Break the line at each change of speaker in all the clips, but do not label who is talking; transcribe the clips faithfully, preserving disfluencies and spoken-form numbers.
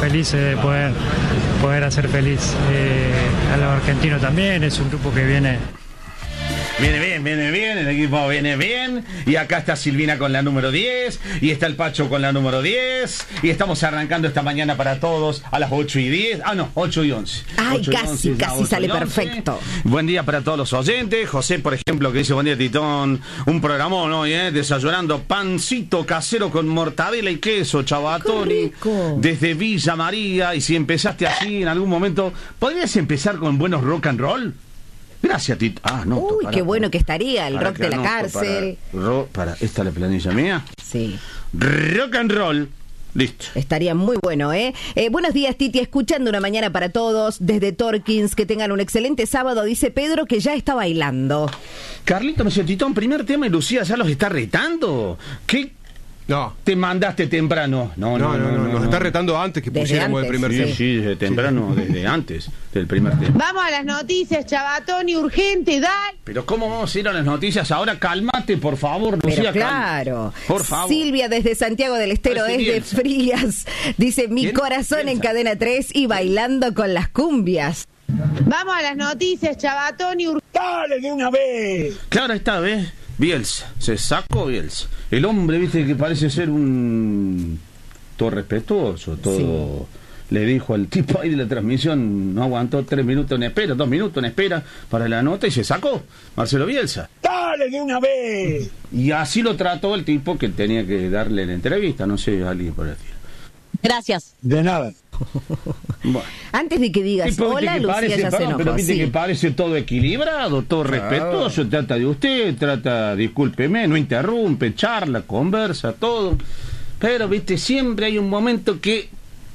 felices de poder, poder hacer feliz eh, a los argentinos también. Es un grupo que viene...
Viene bien, viene bien, el equipo viene bien. Y acá está Silvina con la número diez. Y está el Pacho con la número diez. Y estamos arrancando esta mañana para todos a las ocho y diez. Ah, no, ocho y once.
Ay,
ocho y
casi,
once,
casi sale perfecto.
Buen día para todos los oyentes. José, por ejemplo, que dice: buen día, Titón. Un programón hoy, ¿eh? Desayunando pancito casero con mortadela y queso, Chabatoni. Desde Villa María. Y si empezaste así en algún momento, ¿podrías empezar con buenos rock and roll? Gracias, Tito. Ah, no.
Uy,
para,
qué bueno
para,
que estaría el
para
rock de la
anoto,
cárcel.
Para, ro, para, ¿esta es la planilla mía?
Sí.
Rock and roll. Listo.
Estaría muy bueno, ¿eh? ¿eh? Buenos días, Titi, escuchando Una Mañana para Todos desde Torkins. Que tengan un excelente sábado, dice Pedro, que ya está bailando.
Carlito me dice: Titón, primer tema y Lucía ya los está retando. ¿Qué?
No.
Te mandaste temprano. No, no, no. no, no, no
nos
no.
está retando antes que
Desde
pusiéramos
antes,
el primer
Sí,
tema.
sí, desde temprano, desde antes del primer tema.
Vamos a las noticias, Chabatoni, urgente, dale.
Pero ¿cómo vamos a ir a las noticias ahora? Cálmate, por favor,
Pero
Lucía.
claro.
Cal... Por favor.
Silvia desde Santiago del Estero,
Parece
desde
Bielsa.
Frías, dice: mi
¿Quién?
corazón en
Bielsa.
Cadena tres y bailando con las cumbias.
Vamos a las noticias, Chabatoni, urgente.
¡Dale de una vez!
Claro, esta vez Bielsa, se sacó Bielsa. El hombre, viste, que parece ser un... todo respetuoso, todo... Sí. Le dijo al tipo ahí de la transmisión, no aguantó tres minutos en espera, dos minutos en espera para la nota y se sacó Marcelo Bielsa.
¡Dale de una vez!
Y así lo trató el tipo que tenía que darle la entrevista, no sé, alguien por el estilo.
Gracias.
De nada.
Bueno.
Antes de que digas
Tipo, viste
hola,
que
Lucía
parece,
ya se
perdón,
enojó.
pero viste
Sí.
que parece todo equilibrado, todo
Claro.
respetuoso, trata de usted, trata, discúlpeme, no interrumpe, charla, conversa, todo. Pero viste, siempre hay un momento que...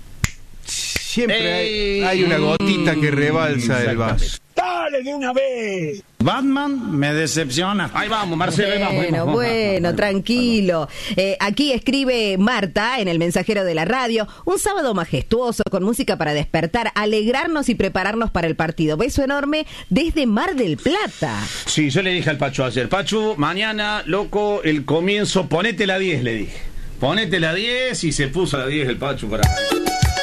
Siempre hay,
Ey,
hay una gotita que rebalsa el vaso.
¡Dale de una vez!
Batman me decepciona.
Ahí vamos, Marcelo, ahí vamos. ahí
Bueno,
vamos,
bueno,
vamos,
tranquilo. Eh, aquí escribe Marta en el mensajero de la radio: un sábado majestuoso con música para despertar, alegrarnos y prepararnos para el partido. Beso enorme desde Mar del Plata.
Sí, yo le dije al Pacho ayer: Pachu, mañana, loco, el comienzo, ponete la diez, le dije. Ponete la diez y se puso la diez el Pachu para...